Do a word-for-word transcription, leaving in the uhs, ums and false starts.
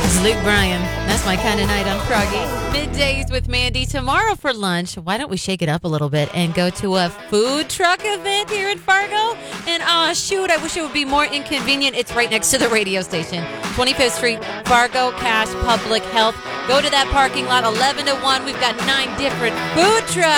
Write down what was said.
Luke Bryan. That's my kind of night on Froggy. Middays with Mandy. Tomorrow for lunch, why don't we shake it up a little bit and go to a food truck event here in Fargo? And oh, shoot, I wish it would be more inconvenient. It's right next to the radio station. twenty-fifth Street, Fargo Cash Public Health. Go to that parking lot, eleven to one. We've got nine different food trucks.